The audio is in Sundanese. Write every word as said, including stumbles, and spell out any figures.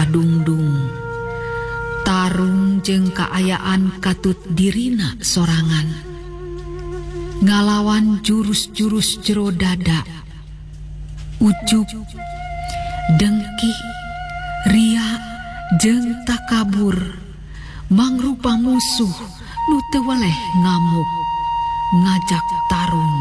kadungdung. Tarung jeung kaayaan katut dirina sorangan. Ngalawan jurus-jurus jero dada. Ujub, dengki, ria, jeung takabur. Mangrupa musuh nu teu weleh ngamuk ngajak tarung.